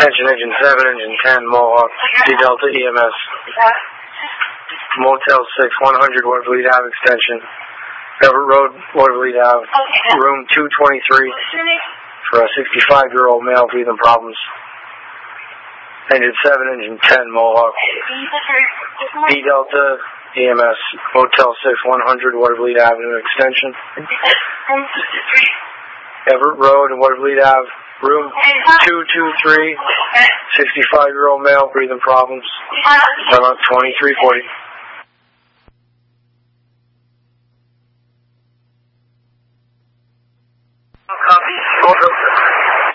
Attention Engine 7, Engine 10, Mohawk, D-Delta EMS. Motel 6, 100 Watervliet Ave extension. Everett Road, Watervliet Ave, room 223 for a 65-year-old male breathing problems. Engine 7, Engine 10, Mohawk, D-Delta EMS, Motel 6, 100 Watervliet Avenue extension. Everett Road and Watervliet Ave, room 223, 65-year-old male breathing problems. About 2340. Copy.